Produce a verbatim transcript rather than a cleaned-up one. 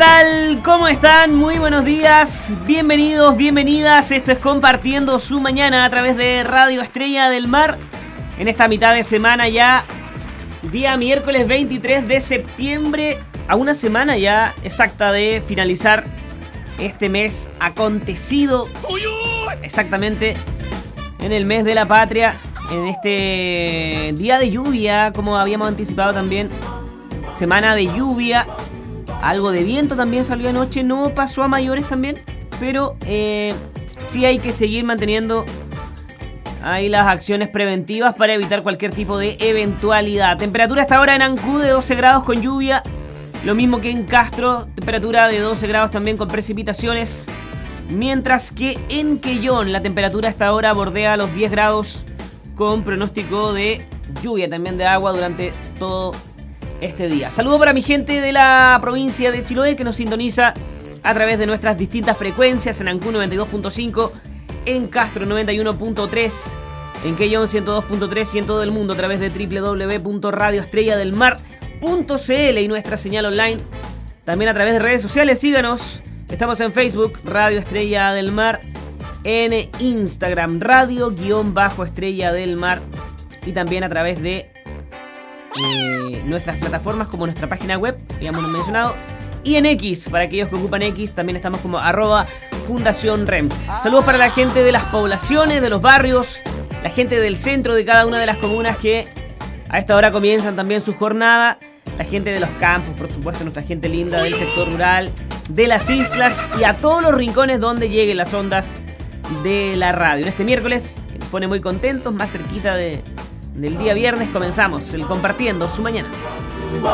tal? ¿Cómo están? Muy buenos días, bienvenidos, bienvenidas. Esto es Compartiendo su Mañana a través de Radio Estrella del Mar. En esta mitad de semana ya, día miércoles veintitrés de septiembre, a una semana ya exacta de finalizar este mes acontecido. Exactamente en el mes de la patria, en este día de lluvia, como habíamos anticipado también. Semana de lluvia, algo de viento también salió anoche, no pasó a mayores también, pero eh, sí hay que seguir manteniendo ahí las acciones preventivas para evitar cualquier tipo de eventualidad. Temperatura hasta ahora en Ancud de doce grados con lluvia, lo mismo que en Castro, temperatura de doce grados también con precipitaciones, mientras que en Quellón la temperatura hasta ahora bordea los diez grados con pronóstico de lluvia, también de agua durante todo este día. Saludo para mi gente de la provincia de Chiloé que nos sintoniza a través de nuestras distintas frecuencias en Ancud noventa y dos punto cinco, en Castro noventa y uno punto tres, en Quellón ciento dos punto tres y en todo el mundo a través de doble u doble u doble u punto radio estrella del mar punto c l y nuestra señal online. También a través de redes sociales, síganos. Estamos en Facebook, Radio Estrella del Mar, en Instagram, Radio-Estrella del Mar, y también a través de Eh, nuestras plataformas como nuestra página web, ya hemos mencionado, y en X, para aquellos que ocupan X, también estamos como arroba Fundación Rem. Saludos para la gente de las poblaciones, de los barrios, la gente del centro de cada una de las comunas que a esta hora comienzan también su jornada, la gente de los campos, por supuesto, nuestra gente linda del sector rural, de las islas y a todos los rincones donde lleguen las ondas de la radio. En este miércoles, que nos pone muy contentos, más cerquita de del día viernes, comenzamos el Compartiendo su Mañana.